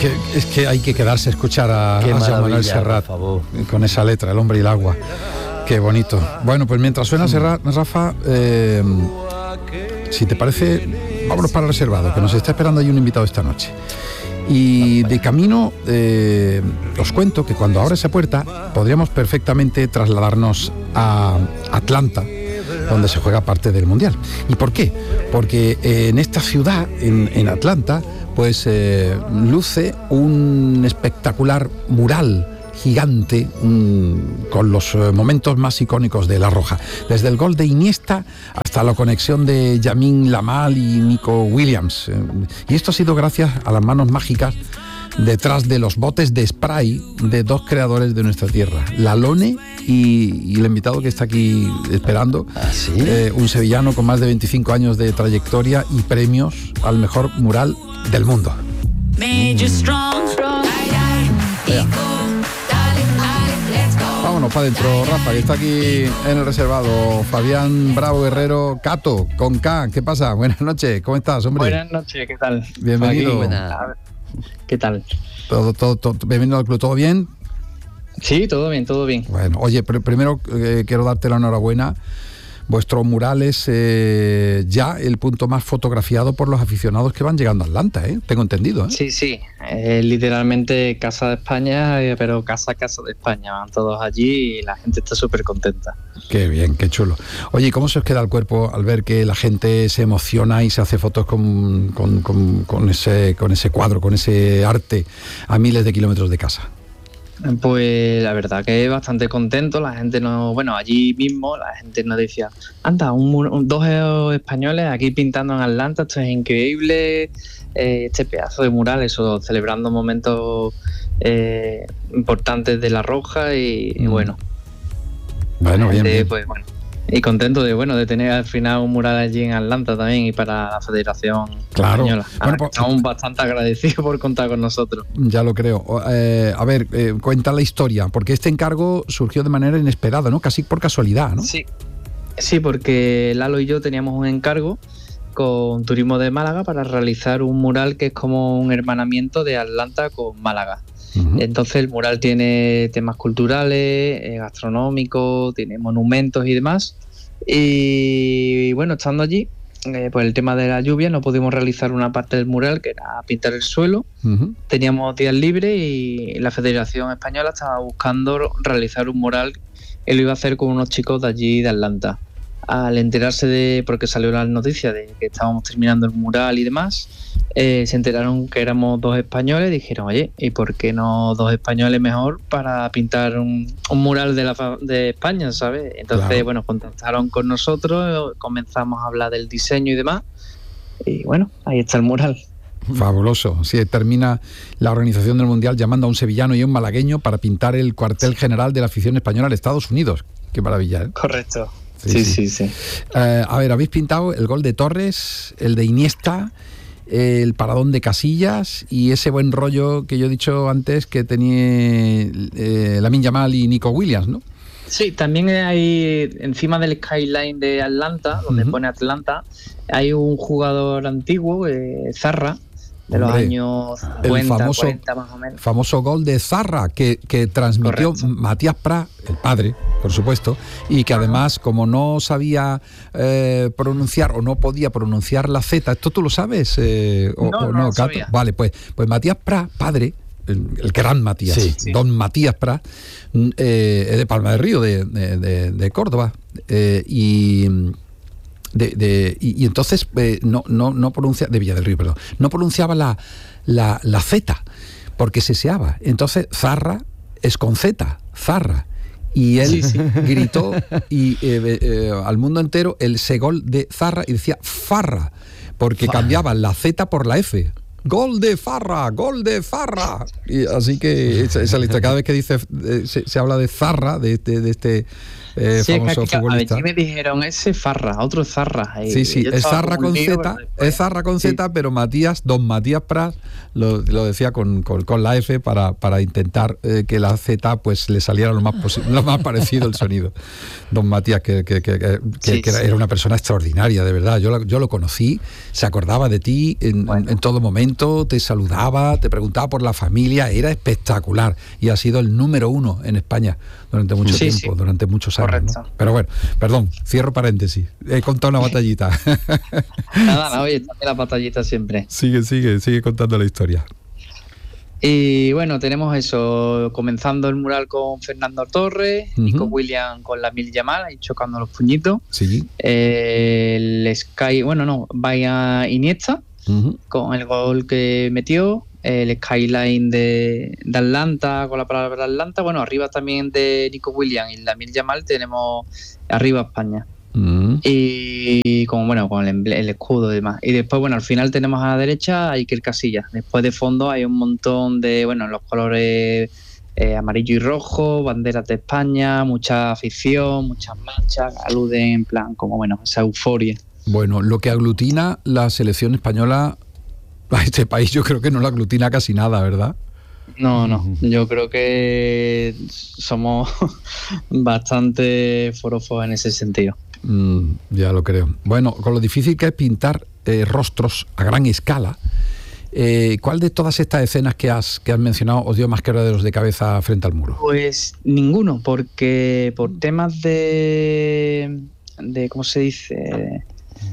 Es que hay que quedarse a escuchar a Joan Manuel Serrat con esa letra, El hombre y el agua. Qué bonito. Bueno, pues mientras suena Serrat, Rafa, si te parece, vámonos para el reservado, que nos está esperando ahí un invitado esta noche. Y de camino os cuento que cuando abra esa puerta podríamos perfectamente trasladarnos a Atlanta, donde se juega parte del Mundial. ¿Y por qué? Porque en esta ciudad, en Atlanta, pues luce un espectacular mural gigante con los momentos más icónicos de La Roja, desde el gol de Iniesta hasta la conexión de Lamine Yamal y Nico Williams, y esto ha sido gracias a las manos mágicas detrás de los botes de spray de dos creadores de nuestra tierra, Lalone y el invitado que está aquí esperando. ¿Sí? Un sevillano con más de 25 años de trayectoria y premios al mejor mural del mundo. Vámonos para adentro, Rafa, que está aquí en el reservado. Fabián Bravo Herrero, Cato, con K. ¿Qué pasa? Buenas noches, ¿cómo estás, hombre? Buenas noches, ¿qué tal? Bienvenido. ¿Qué tal? Todo, bienvenido al club, ¿todo bien? Sí, todo bien, todo bien. Bueno, oye, primero quiero darte la enhorabuena. Vuestro mural es ya el punto más fotografiado por los aficionados que van llegando a Atlanta, tengo entendido. Sí, literalmente Casa de España, pero casa de España. Van todos allí y la gente está súper contenta. Qué bien, qué chulo. Oye, ¿cómo se os queda el cuerpo al ver que la gente se emociona y se hace fotos con ese cuadro, con ese arte a miles de kilómetros de casa? Pues la verdad que bastante contento. La gente allí mismo la gente nos decía, anda, dos españoles aquí pintando en Atlanta, esto es increíble, este pedazo de mural, eso, celebrando momentos importantes de La Roja y bueno. Bueno, gente, bien. Pues bueno. Y contento de tener al final un mural allí en Atlanta también y para la Federación Española. Bueno, pues, estamos bastante agradecidos por contar con nosotros. Ya lo creo. Cuenta la historia, porque este encargo surgió de manera inesperada, ¿no? Casi por casualidad, ¿no? Sí, porque Lalo y yo teníamos un encargo con Turismo de Málaga para realizar un mural que es como un hermanamiento de Atlanta con Málaga. Uh-huh. Entonces el mural tiene temas culturales, gastronómicos, tiene monumentos y demás. Y bueno, estando allí, por el tema de la lluvia no pudimos realizar una parte del mural, que era pintar el suelo. Uh-huh. Teníamos días libres y la Federación Española estaba buscando realizar un mural y lo iba a hacer con unos chicos de allí de Atlanta. Al enterarse porque salió la noticia de que estábamos terminando el mural y demás, se enteraron que éramos dos españoles. Dijeron, oye, ¿y por qué no dos españoles mejor para pintar un mural de España, ¿sabes? Entonces, claro. Bueno, contactaron con nosotros, comenzamos a hablar del diseño y demás, y bueno, ahí está el mural. Fabuloso. Sí, termina la organización del Mundial llamando a un sevillano y a un malagueño para pintar el cuartel general de la afición española en Estados Unidos. Qué maravilla, ¿eh? Correcto. Sí. Habéis pintado el gol de Torres, el de Iniesta, el paradón de Casillas y ese buen rollo que yo he dicho antes que tenía Lamine Yamal y Nico Williams, ¿no? Sí, también hay encima del skyline de Atlanta, donde pone Atlanta, hay un jugador antiguo, Zarra, de los años 50, 40 más o menos. Famoso gol de Zarra que transmitió Correcto. Matías Prat, el padre, por supuesto, y que además, como no sabía pronunciar o no podía pronunciar la Z, ¿esto tú lo sabes? No sabía. Vale, pues Matías Prat, padre, el gran Matías, sí. Don Matías Prat, es de Palma del Río, de Córdoba, y entonces no pronuncia, de Villa del Río, perdón, no pronunciaba la Z porque seseaba. Entonces Zarra es con Z, Zarra, y él gritó al mundo entero el gol de Zarra y decía Farra porque cambiaban la Z por la F. ¡Gol de Farra! ¡Gol de Farra! Y así que esa letra, cada vez que dice se habla de Zarra, de este famoso futbolista. A mí me dijeron ese Farra, otro Zarra. Sí, es Zarra con Z, es Zarra con Z, pero Don Matías Prat lo decía con la F para intentar que la Z pues le saliera lo más parecido el sonido. Don Matías, que era una persona extraordinaria, de verdad. Yo lo conocí, se acordaba de ti en todo momento. momento te saludaba, te preguntaba por la familia, era espectacular y ha sido el número 1 en España durante mucho tiempo, durante muchos años, ¿no? Pero bueno, perdón, cierro paréntesis, he contado una batallita. Nada, oye, también la batallita siempre. Sigue contando la historia. Y bueno, tenemos eso, comenzando el mural con Fernando Torres, Nico Williams con Lamine Yamal, ahí chocando los puñitos. Sí. Vaya Iniesta, con el gol que metió, el skyline de Atlanta, con la palabra Atlanta. Bueno, arriba también de Nico Williams y Lamine Yamal tenemos arriba España. Y con el escudo y demás. Y después, bueno, al final tenemos a la derecha a Iker Casillas. Después de fondo hay un montón de, los colores amarillo y rojo, banderas de España, mucha afición, muchas manchas, aluden en plan como, esa euforia. Bueno, lo que aglutina la selección española a este país, yo creo que no lo aglutina casi nada, ¿verdad? No, yo creo que somos bastante forofos en ese sentido. Ya lo creo. Bueno, con lo difícil que es pintar rostros a gran escala, ¿cuál de todas estas escenas que has mencionado os dio más quebraderos de cabeza frente al muro? Pues ninguno, porque por temas de ¿cómo se dice?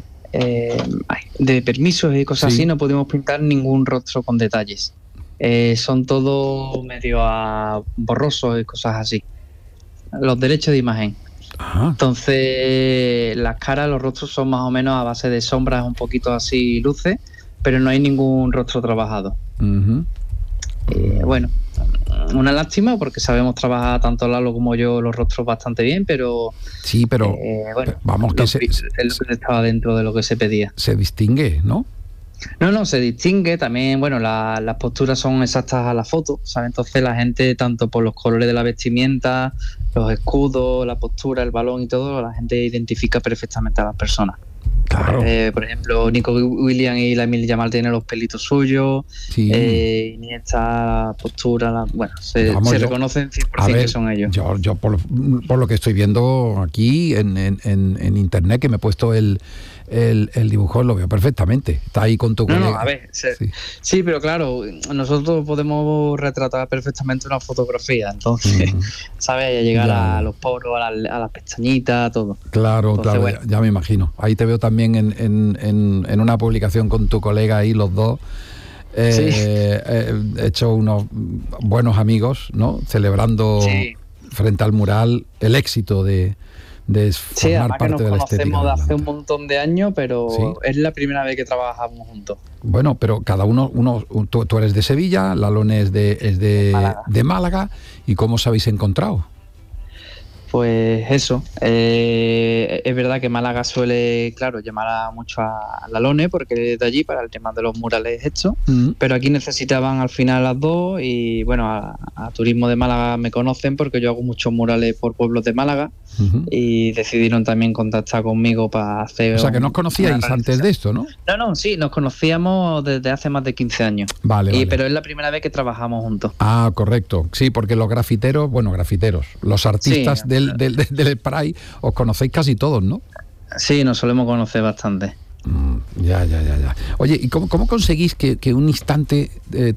De permisos y cosas así, no pudimos pintar ningún rostro con detalles. Son todos medio borrosos y cosas así. Los derechos de imagen. Ajá. Entonces las caras, los rostros son más o menos a base de sombras, un poquito así luces, pero no hay ningún rostro trabajado. Bueno, una lástima porque sabemos trabajar tanto Lalo como yo los rostros bastante bien, pero sí, pero vamos, que es lo que estaba dentro de lo que se pedía. Se distingue, ¿no? No, se distingue también, las posturas son exactas a la foto, ¿sabes? Entonces la gente, tanto por los colores de la vestimenta, los escudos, la postura, el balón y todo, la gente identifica perfectamente a las personas. Claro. Por ejemplo, Nico Williams y Lamine Yamal tienen los pelitos suyos, ni esta postura, se reconocen 100% que son ellos. Yo por lo que estoy viendo aquí en internet, que me he puesto el dibujo, lo veo perfectamente. Está ahí con tu colega. No, a ver, sí, pero claro, nosotros podemos retratar perfectamente una fotografía, entonces, ¿sabes? Llegar a los poros, a las pestañitas, todo. Claro, entonces, claro, ya me imagino. Ahí te veo también en una publicación con tu colega ahí, los dos. Hecho unos buenos amigos, ¿no? Celebrando frente al mural el éxito de formar parte de la estética. Sí, además que nos conocemos de hace un montón de años, pero es la primera vez que trabajamos juntos. Bueno, pero cada uno tú eres de Sevilla, Lalón es de Málaga. ¿Y cómo os habéis encontrado? Pues eso, es verdad que Málaga suele, llamar mucho a Lalone porque es de allí para el tema de los murales hechos, pero aquí necesitaban al final las dos y a Turismo de Málaga me conocen porque yo hago muchos murales por pueblos de Málaga y decidieron también contactar conmigo para hacer... O sea, que no os conocíais antes de esto, ¿no? No, sí, nos conocíamos desde hace más de 15 años. Vale. Pero es la primera vez que trabajamos juntos. Ah, correcto. Sí, porque los grafiteros, los artistas del spray, os conocéis casi todos, ¿no? Sí, nos solemos conocer bastante. Ya. Oye, ¿y cómo conseguís que un instante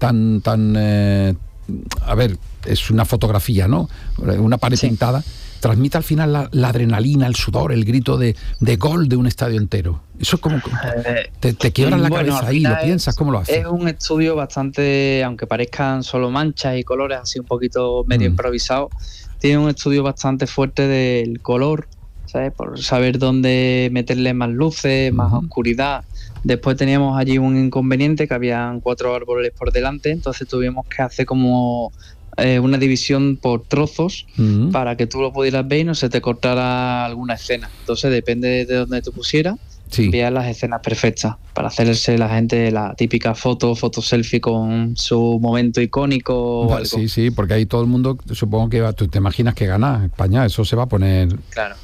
a ver, es una fotografía, ¿no? Una pared pintada, transmite al final la adrenalina, el sudor, el grito de gol de un estadio entero? Eso es como... te quiebras la cabeza ahí, lo piensas, ¿cómo lo haces? Es un estudio bastante, aunque parezcan solo manchas y colores así un poquito medio improvisado, tiene un estudio bastante fuerte del color, ¿sabes? Por saber dónde meterle más luces, más oscuridad. Después teníamos allí un inconveniente, que habían 4 árboles por delante, entonces tuvimos que hacer como una división por trozos para que tú lo pudieras ver y no se te cortara alguna escena. Entonces depende de dónde tú pusieras, veas las escenas perfectas para hacerse la gente la típica foto selfie con su momento icónico o algo. Sí, porque ahí todo el mundo, supongo que tú te imaginas que gana España, eso se va a poner... Claro.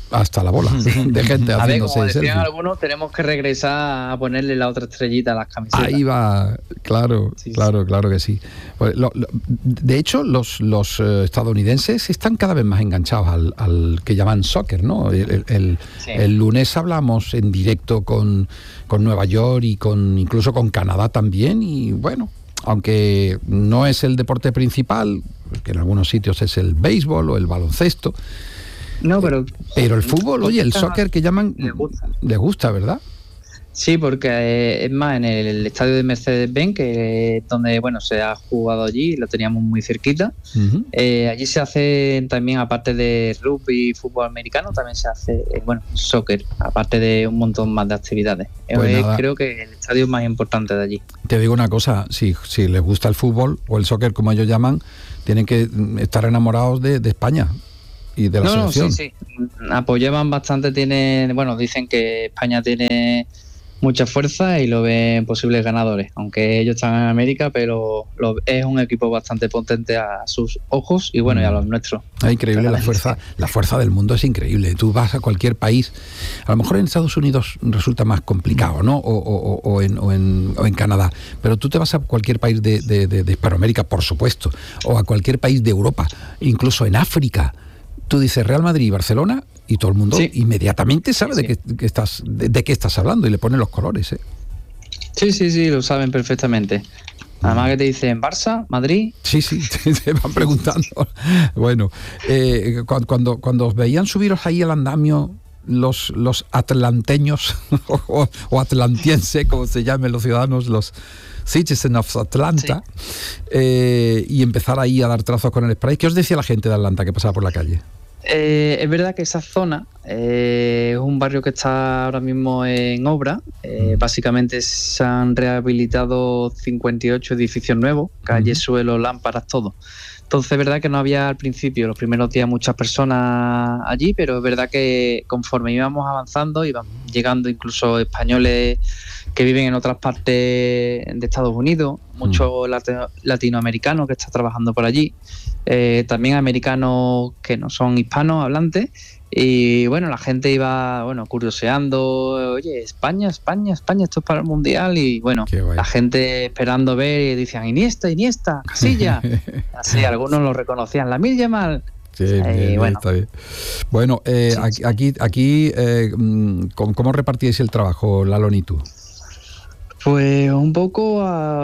hasta la bola de gente a ver, como haciéndose decían selfie. algunos, tenemos que regresar a ponerle la otra estrellita a las camisetas. Ahí va, claro, Sí, claro, claro que sí. Pues de hecho, los estadounidenses están cada vez más enganchados al que llaman soccer, ¿no? El lunes hablamos en directo con Nueva York y incluso con Canadá también, y bueno, aunque no es el deporte principal, que en algunos sitios es el béisbol o el baloncesto. No, pero el fútbol, oye, el soccer que llaman, les gusta, ¿verdad? Sí, porque es más, en el estadio de Mercedes-Benz, que es donde se ha jugado allí, lo teníamos muy cerquita. Uh-huh. Allí se hace también, aparte de rugby y fútbol americano, también se hace soccer, aparte de un montón más de actividades. Pues creo que el estadio más importante de allí. Te digo una cosa, si les gusta el fútbol o el soccer, como ellos llaman, tienen que estar enamorados de España y de la selección. Sí. Apoyaban bastante, dicen que España tiene mucha fuerza y lo ven posibles ganadores, aunque ellos están en América, pero es un equipo bastante potente a sus ojos y y a los nuestros. Es increíble la fuerza del mundo, es increíble. Tú vas a cualquier país, a lo mejor en Estados Unidos resulta más complicado, ¿no? O en Canadá, pero tú te vas a cualquier país de Hispanoamérica, por supuesto, o a cualquier país de Europa, incluso en África. Tú dices Real Madrid y Barcelona y todo el mundo inmediatamente sabe de qué estás hablando y le ponen los colores, ¿eh? Sí, lo saben perfectamente. Además que te dicen Barça, Madrid. Sí, te van preguntando. Bueno, cuando os veían subiros ahí al andamio los atlanteños o atlantiense, como se llamen los ciudadanos, los Citizens of Atlanta, y empezar ahí a dar trazos con el spray, ¿qué os decía la gente de Atlanta que pasaba por la calle? Es verdad que esa zona es un barrio que está ahora mismo en obra. Básicamente se han rehabilitado 58 edificios nuevos, calles, suelos, lámparas, todo. Entonces es verdad que no había al principio, los primeros días, muchas personas allí, pero es verdad que conforme íbamos avanzando, iban llegando incluso españoles que viven en otras partes de Estados Unidos, muchos latinoamericanos que están trabajando por allí, también americanos que no son hispanos hablantes, y la gente iba curioseando, oye, España, esto es para el Mundial, y la gente esperando ver, y decían Iniesta, Casilla, así algunos lo reconocían, Lamine Yamal. Sí, está bien. Bueno, aquí ¿cómo repartíais el trabajo, Lalo y tú? Pues un poco,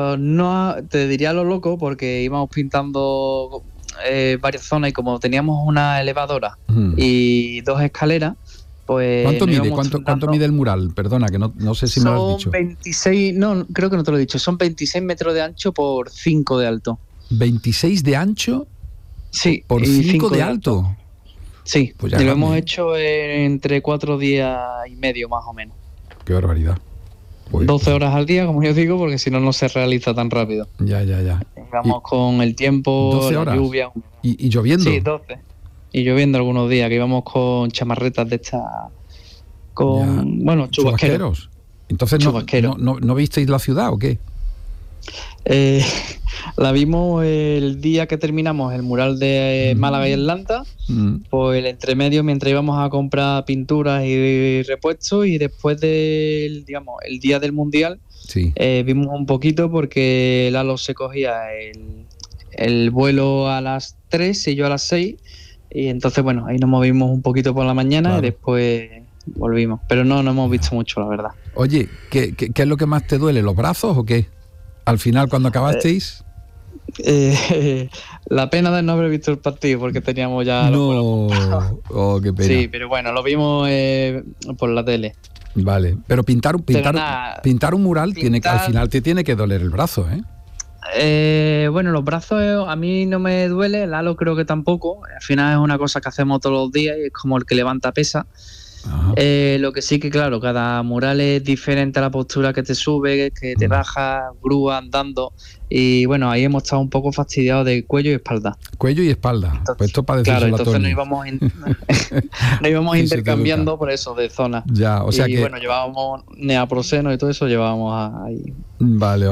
te diría lo loco, porque íbamos pintando varias zonas, y como teníamos una elevadora y dos escaleras, pues... ¿Cuánto mide? ¿Cuánto mide el mural? Perdona, que no sé si me lo has dicho. Son 26, no, creo que no te lo he dicho, son 26 metros de ancho por 5 de alto. ¿26 de ancho? Sí. ¿Por 5 de alto? Sí, pues y lo hemos hecho entre 4 días y medio más o menos. Qué barbaridad. 12 horas al día, como yo digo, porque si no se realiza tan rápido. Ya. Vamos con el tiempo, 12 horas. La lluvia. ¿Y lloviendo? Sí, 12. Y lloviendo algunos días, que íbamos con chamarretas de estas, chubasqueros. Entonces, ¿no visteis la ciudad o qué? La vimos el día que terminamos el mural de Málaga y Atlanta, pues el entremedio, mientras íbamos a comprar pinturas y repuestos, y después el día del Mundial, vimos un poquito, porque Lalo se cogía el vuelo a las 3 y yo a las 6, y entonces ahí nos movimos un poquito por la mañana, y después volvimos, pero no hemos visto mucho, la verdad. Oye, ¿qué es lo que más te duele, los brazos o qué? Al final, cuando acabasteis... la pena de no haber visto el partido, porque teníamos ya... Qué pena. Sí, pero lo vimos por la tele. Vale, pero pintar un mural al final te tiene que doler el brazo, ¿eh? Los brazos a mí no me duele, Lalo creo que tampoco. Al final es una cosa que hacemos todos los días, y es como el que levanta pesa. Lo que sí que, claro, cada mural es diferente a la postura que te sube, que te baja, grúa, andando, y ahí hemos estado un poco fastidiados de cuello y espalda. Entonces, pues esto para decirlo, claro, entonces nos íbamos intercambiando por eso, de zona. Ya, o sea llevábamos neaproseno y todo eso, llevábamos ahí. Vale.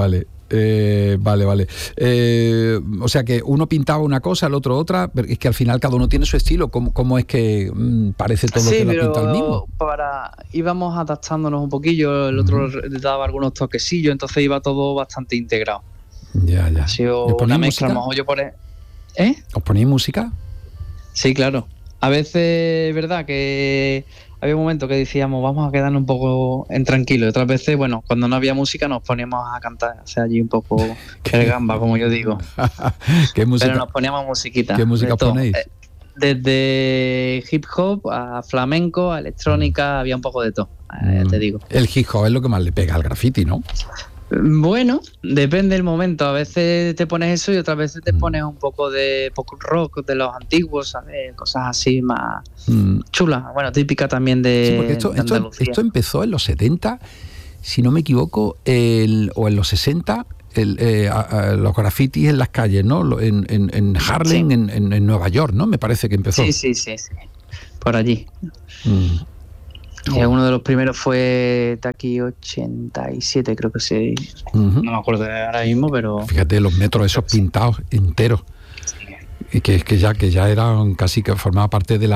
Vale. O sea que uno pintaba una cosa, el otro otra, pero es que al final cada uno tiene su estilo. ¿Cómo es que parece todo que lo pinta el mismo? Íbamos adaptándonos un poquillo, el otro le daba algunos toquecillos, entonces iba todo bastante integrado. Ya. Ha sido una mezcla, a lo mejor yo por... ¿Eh? ¿Os ponéis música? Sí, claro. A veces es verdad que había momentos que decíamos vamos a quedarnos un poco en tranquilo, y otras veces, bueno, cuando no había música nos poníamos a cantar, o sea, allí un poco el gamba, como yo digo. ¿Qué música? Pero nos poníamos musiquita. ¿Qué música ponéis? Desde hip hop a flamenco, a electrónica, había un poco de todo, ya te digo. El hip hop es lo que más le pega al graffiti, ¿no? Bueno, depende del momento. A veces te pones eso y otras veces te pones un poco de pop rock de los antiguos, ¿sabes? Cosas así más chulas. Bueno, típica también de, porque de Andalucía. Esto empezó en los 70, si no me equivoco, o en los 60, los grafitis en las calles, ¿no? En Harlem, sí. en Nueva York, ¿no? Me parece que empezó. Sí. Por allí. Uno de los primeros fue Taki 87, creo que sí. No me acuerdo ahora mismo, pero... Fíjate, los metros esos pintados enteros. Sí. Y que ya eran casi que formaba parte del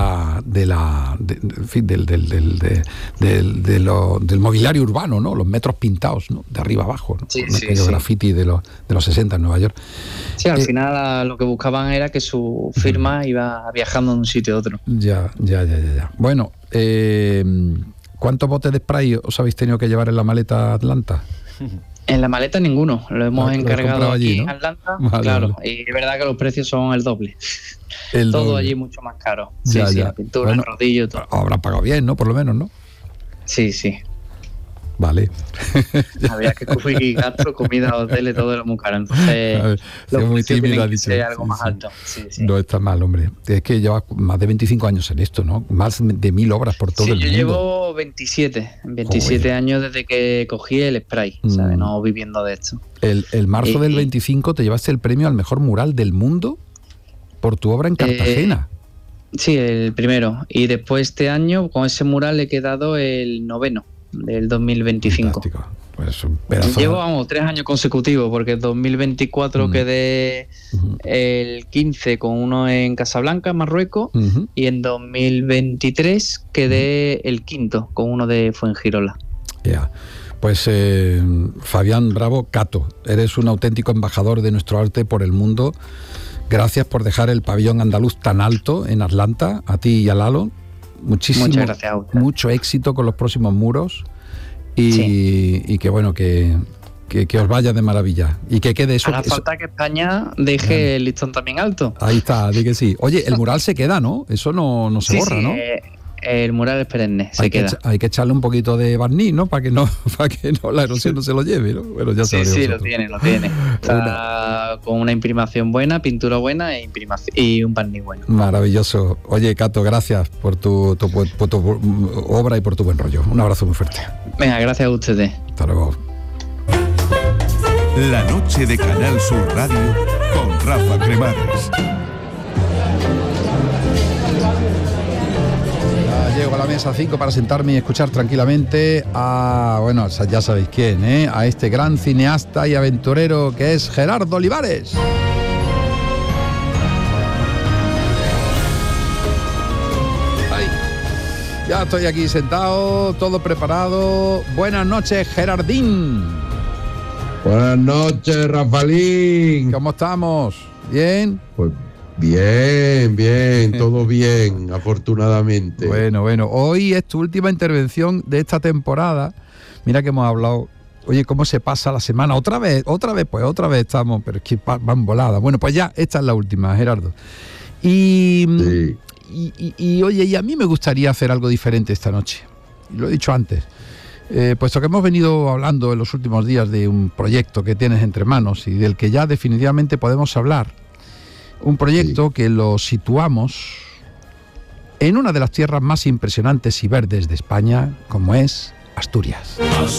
mobiliario urbano, ¿no? Los metros pintados, ¿no? De arriba abajo, ¿no? Sí. Graffiti de los 60 en Nueva York. Sí, al final lo que buscaban era que su firma iba viajando de un sitio a otro. Ya. Bueno, ¿cuántos botes de spray os habéis tenido que llevar en la maleta Atlanta? En la maleta ninguno, lo hemos encargado allí, ¿no? en Atlanta, vale, claro, vale. Y es verdad que los precios son el doble. Todo doble. Allí mucho más caro. Ya. La pintura, el rodillo, todo. Habrán pagado bien, ¿no? Por lo menos, ¿no? Sí. Vale. Había que cubrir gastos, comida, hoteles, todo era muy caro. Entonces, los muy tímido, ha dicho. Algo más alto. Sí. No está mal, hombre. Es que llevas más de 25 años en esto, ¿no? Más de 1000 obras por todo el mundo. Yo llevo 27 años desde que cogí el spray, ¿sabes? No viviendo de esto. El marzo del 25 te llevaste el premio al mejor mural del mundo por tu obra en Cartagena. Sí, el primero. Y después este año, con ese mural, he quedado el 9º. Del 2025. Fantástico. Pues un pedazo. Llevo 3 años consecutivos, porque en 2024 quedé el 15 con uno en Casablanca, Marruecos, y en 2023 quedé el 5 con uno de Fuengirola. Ya. Pues Fabián Bravo Cato, eres un auténtico embajador de nuestro arte por el mundo. Gracias por dejar el pabellón andaluz tan alto en Atlanta, a ti y a Lalo. Muchas gracias a usted. Mucho éxito con los próximos muros y que bueno, que os vaya de maravilla y que quede eso. Hará falta que España deje el listón también alto. Ahí está, di que sí. Oye, el mural se queda, ¿no? Eso no se borra, ¿no? El mural es perenne, se queda. Hay que echarle un poquito de barniz, ¿no? Para que no la erosión no se lo lleve, ¿no? Bueno, ya sí, lo tiene. Está con una imprimación buena, pintura buena y un barniz bueno. Maravilloso. Oye, Cato, gracias por tu obra y por tu buen rollo. Un abrazo muy fuerte. Venga, gracias a ustedes. Hasta luego. La noche de Canal Sur Radio con Rafa Cremades. Llego a la mesa 5 para sentarme y escuchar tranquilamente a, bueno, ya sabéis quién, a este gran cineasta y aventurero que es Gerardo Olivares. Ya estoy aquí sentado, todo preparado. Buenas noches, Gerardín. Buenas noches, Rafalín. ¿Cómo estamos? ¿Bien? Pues bien, todo bien, afortunadamente. Bueno, hoy es tu última intervención de esta temporada. Mira que hemos hablado, oye, cómo se pasa la semana. Otra vez estamos, pero es que van voladas. Bueno, pues ya, esta es la última, Gerardo. Sí. Y oye, y a mí me gustaría hacer algo diferente esta noche. Lo he dicho antes. Puesto que hemos venido hablando en los últimos días de un proyecto que tienes entre manos y del que ya definitivamente podemos hablar. Un proyecto que lo situamos en una de las tierras más impresionantes y verdes de España, como es Asturias.